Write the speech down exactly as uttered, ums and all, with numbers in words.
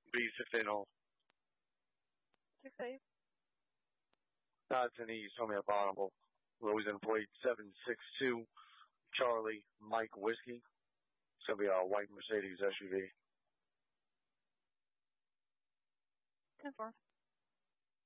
B fifteen hole. six eight. That's an East, Tommy Abominable. Louisiana plate seven six two, Charlie Mike Whiskey. It's going to be a white Mercedes S U V. ten four.